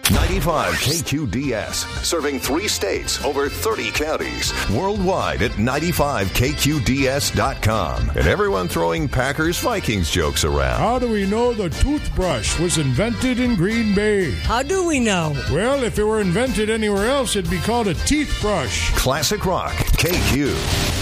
95 KQDS, serving 3 states, over 30 counties, worldwide at 95KQDS.com. And everyone throwing Packers-Vikings jokes around. How do we know the toothbrush was invented in Green Bay? How do we know? Well, if it were invented anywhere else, it'd be called a teeth brush. Classic Rock, KQ.